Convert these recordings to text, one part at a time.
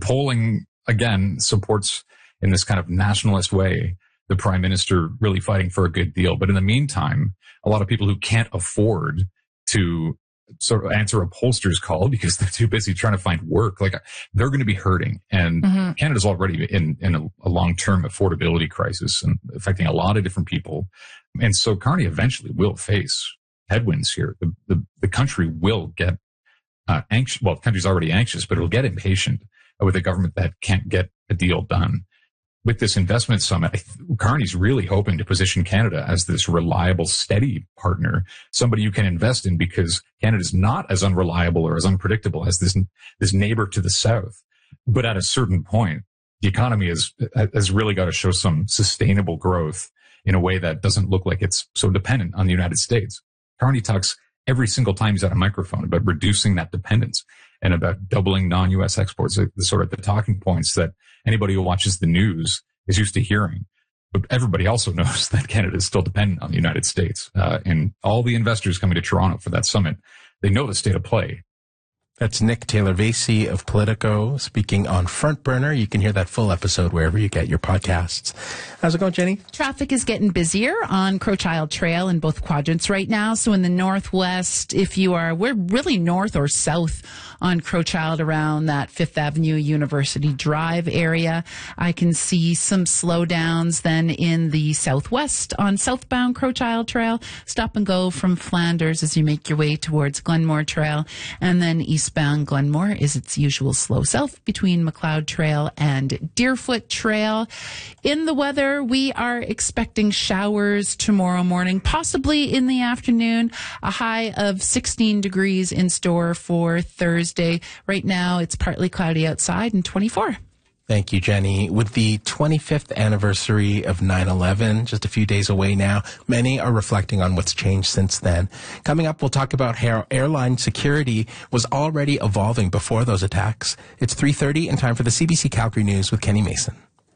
polling, again, supports in this kind of nationalist way the prime minister really fighting for a good deal. But in the meantime, a lot of people who can't afford to sort of answer a pollster's call because they're too busy trying to find work, like they're going to be hurting. And Canada's already in a long-term affordability crisis and affecting a lot of different people. And so Carney eventually will face headwinds here. The country will get anxious. Well, the country's already anxious, but it'll get impatient with a government that can't get a deal done. With this investment summit, Carney's really hoping to position Canada as this reliable, steady partner, somebody you can invest in, because Canada's not as unreliable or as unpredictable as this neighbor to the south. But at a certain point, the economy has really got to show some sustainable growth in a way that doesn't look like it's so dependent on the United States. Carney talks every single time he's at a microphone about reducing that dependence and about doubling non-U.S. exports, the sort of the talking points that anybody who watches the news is used to hearing. But everybody also knows that Canada is still dependent on the United States. And all the investors coming to Toronto for that summit, they know the state of play. That's Nick Taylor-Vasey of Politico speaking on Front Burner. You can hear that full episode wherever you get your podcasts. How's it going, Jenny? Traffic is getting busier on Crowchild Trail in both quadrants right now. So in the northwest, we're really north or south on Crowchild around that Fifth Avenue University Drive area. I can see some slowdowns then in the southwest on southbound Crowchild Trail. Stop and go from Flanders as you make your way towards Glenmore Trail. And then eastbound Glenmore is its usual slow south between McLeod Trail and Deerfoot Trail. In the weather, we are expecting showers tomorrow morning, possibly in the afternoon. A high of 16 degrees in store for Thursday. Right now, it's partly cloudy outside and 24. Thank you, Jenny. With the 25th anniversary of 9/11, just a few days away now, many are reflecting on what's changed since then. Coming up, we'll talk about how airline security was already evolving before those attacks. It's 3:30 and time for the CBC Calgary News with Kenny Mason.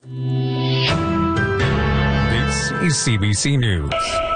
This is CBC News.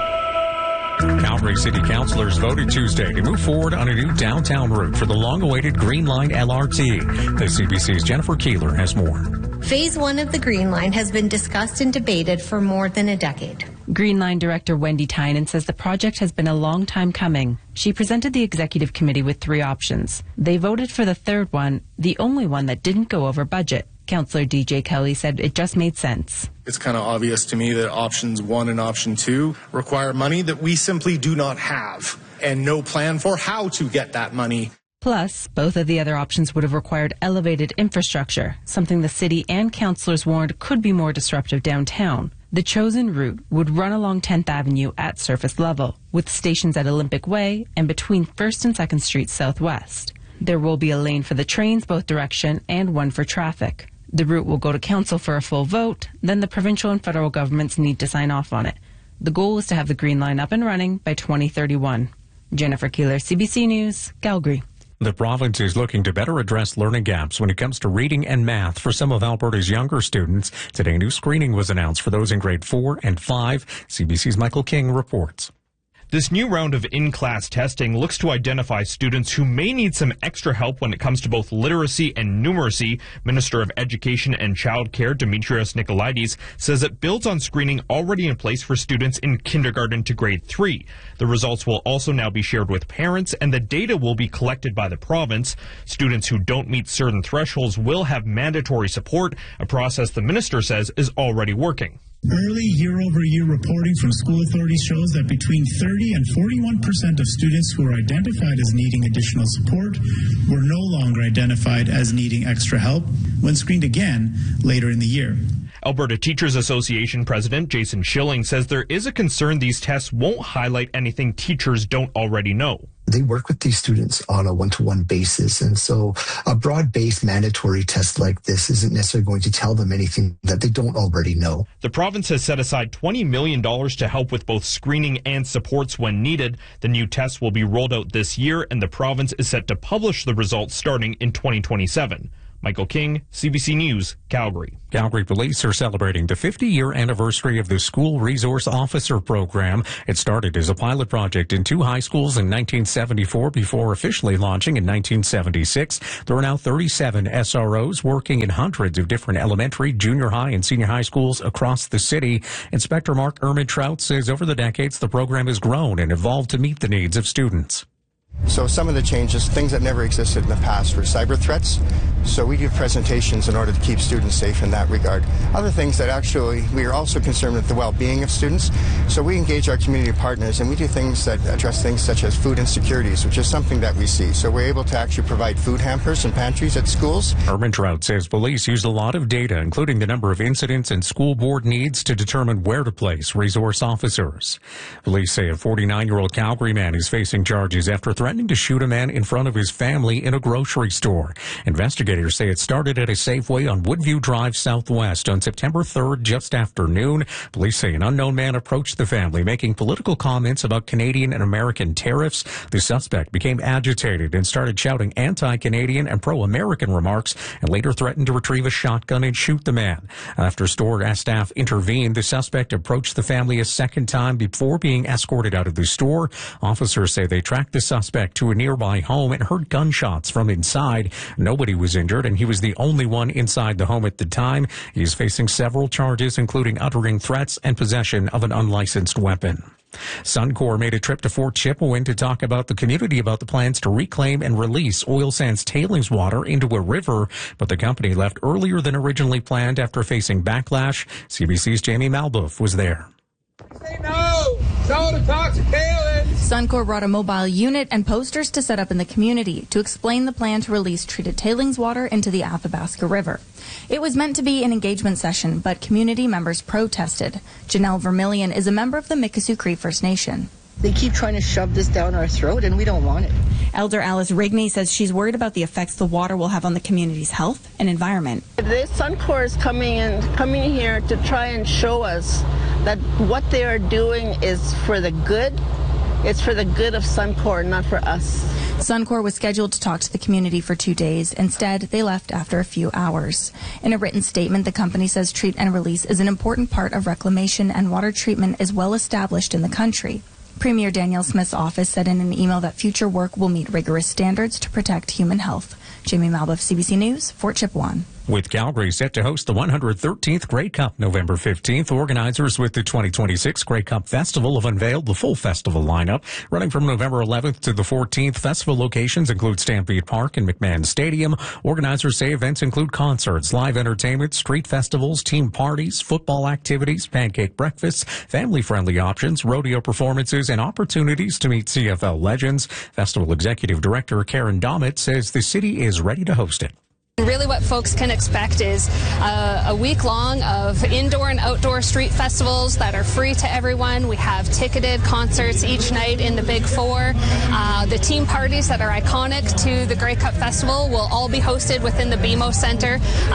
Calgary City Councilors voted Tuesday to move forward on a new downtown route for the long-awaited Green Line LRT. The CBC's Jennifer Keeler has more. Phase 1 of the Green Line has been discussed and debated for more than a decade. Green Line Director Wendy Tynan says the project has been a long time coming. She presented the executive committee with 3 options. They voted for the third one, the only one that didn't go over budget. Councillor DJ Kelly said it just made sense. It's kind of obvious to me that options 1 and option 2 require money that we simply do not have and no plan for how to get that money. Plus, both of the other options would have required elevated infrastructure, something the city and councillors warned could be more disruptive downtown. The chosen route would run along 10th Avenue at surface level, with stations at Olympic Way and between 1st and 2nd Streets Southwest. There will be a lane for the trains both direction and one for traffic. The route will go to council for a full vote, then the provincial and federal governments need to sign off on it. The goal is to have the Green Line up and running by 2031. Jennifer Keeler, CBC News, Calgary. The province is looking to better address learning gaps when it comes to reading and math for some of Alberta's younger students. Today, a new screening was announced for those in grade 4 and 5. CBC's Michael King reports. This new round of in-class testing looks to identify students who may need some extra help when it comes to both literacy and numeracy. Minister of Education and Childcare Dimitrios Nicolaides says it builds on screening already in place for students in kindergarten to grade 3. The results will also now be shared with parents, and the data will be collected by the province. Students who don't meet certain thresholds will have mandatory support, a process the minister says is already working. Early year-over-year reporting from school authorities shows that between 30 and 41% of students who are identified as needing additional support were no longer identified as needing extra help when screened again later in the year. Alberta Teachers Association President Jason Schilling says there is a concern these tests won't highlight anything teachers don't already know. They work with these students on a one-to-one basis, and so a broad-based mandatory test like this isn't necessarily going to tell them anything that they don't already know. The province has set aside $20 million to help with both screening and supports when needed. The new tests will be rolled out this year, and the province is set to publish the results starting in 2027. Michael King, CBC News, Calgary. Calgary police are celebrating the 50-year anniversary of the School Resource Officer Program. It started as a pilot project in 2 high schools in 1974 before officially launching in 1976. There are now 37 SROs working in hundreds of different elementary, junior high, and senior high schools across the city. Inspector Mark Ermine-Trout says over the decades, the program has grown and evolved to meet the needs of students. So some of the changes, things that never existed in the past, were cyber threats. So we give presentations in order to keep students safe in that regard. Other things that actually, we are also concerned with the well-being of students. So we engage our community partners and we do things that address things such as food insecurities, which is something that we see. So we're able to actually provide food hampers and pantries at schools. Ermine-Trout says police used a lot of data, including the number of incidents and school board needs to determine where to place resource officers. Police say a 49-year-old Calgary man is facing charges after threatening to shoot a man in front of his family in a grocery store. Investigators say it started at a Safeway on Woodview Drive Southwest on September 3rd, just after noon. Police say an unknown man approached the family, making political comments about Canadian and American tariffs. The suspect became agitated and started shouting anti-Canadian and pro-American remarks, and later threatened to retrieve a shotgun and shoot the man. After store staff intervened, the suspect approached the family a second time before being escorted out of the store. Officers say they tracked the suspect to a nearby home and heard gunshots from inside. Nobody was injured, and he was the only one inside the home at the time. He's facing several charges, including uttering threats and possession of an unlicensed weapon. Suncor made a trip to Fort Chipewyan to talk about the community about the plans to reclaim and release oil sands tailings water into a river, but the company left earlier than originally planned after facing backlash. CBC's Jamie Malbuff was there. Say no! No to toxic tailings! Suncor brought a mobile unit and posters to set up in the community to explain the plan to release treated tailings water into the Athabasca River. It was meant to be an engagement session, but community members protested. Janelle Vermillion is a member of the Mikisew Cree First Nation. They keep trying to shove this down our throat, and we don't want it. Elder Alice Rigney says she's worried about the effects the water will have on the community's health and environment. This Suncor is coming here to try and show us that what they are doing is for the good. It's for the good of Suncor, not for us. Suncor was scheduled to talk to the community for 2 days. Instead, they left after a few hours. In a written statement, the company says treat and release is an important part of reclamation, and water treatment is well established in the country. Premier Danielle Smith's office said in an email that future work will meet rigorous standards to protect human health. Jamie Malbuff, CBC News, Fort Chipewyan. With Calgary set to host the 113th Grey Cup November 15th, organizers with the 2026 Grey Cup Festival have unveiled the full festival lineup. Running from November 11th to the 14th, festival locations include Stampede Park and McMahon Stadium. Organizers say events include concerts, live entertainment, street festivals, team parties, football activities, pancake breakfasts, family-friendly options, rodeo performances, and opportunities to meet CFL legends. Festival Executive Director Karen Dommett says the city is ready to host it. Really what folks can expect is a week long of indoor and outdoor street festivals that are free to everyone. We have ticketed concerts each night in the Big Four. The team parties that are iconic to the Grey Cup Festival will all be hosted within the BMO Centre.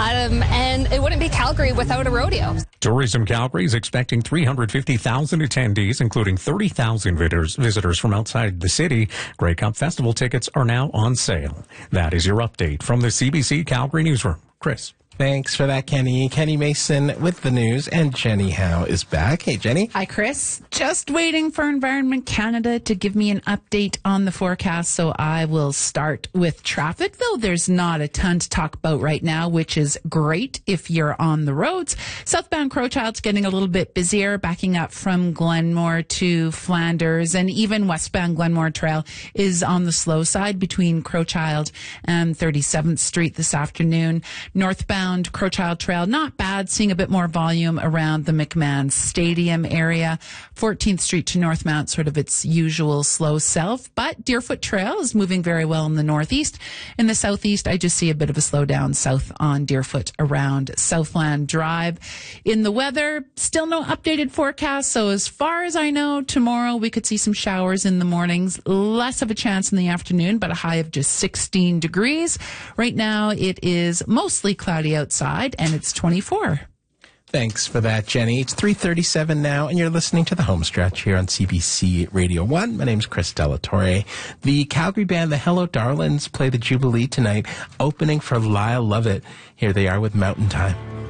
And it wouldn't be Calgary without a rodeo. Tourism Calgary is expecting 350,000 attendees, including 30,000 visitors from outside the city. Grey Cup Festival tickets are now on sale. That is your update from the CBC Calgary Newsroom. Chris. Thanks for that, Kenny. Kenny Mason with the news, and Jenny Howe is back. Hey, Jenny. Hi, Chris. Just waiting for Environment Canada to give me an update on the forecast, so I will start with traffic, though there's not a ton to talk about right now, which is great if you're on the roads. Southbound Crowchild's getting a little bit busier, backing up from Glenmore to Flanders, and even westbound Glenmore Trail is on the slow side between Crowchild and 37th Street this afternoon. Northbound Crowchild Trail, not bad, seeing a bit more volume around the McMahon Stadium area. 14th Street to Northmount, sort of its usual slow self, but Deerfoot Trail is moving very well in the northeast. In the southeast, I just see a bit of a slowdown south on Deerfoot around Southland Drive. In the weather, still no updated forecast, so as far as I know, tomorrow we could see some showers in the mornings, less of a chance in the afternoon, but a high of just 16 degrees. Right now, it is mostly cloudy outside, and it's 24. Thanks for that, Jenny. It's 3:37 now, and you're listening to The Homestretch here on CBC Radio 1. My name's Chris Delatorre. The Calgary band, the Hello Darlings, play the Jubilee tonight, opening for Lyle Lovett. Here they are with Mountain Time.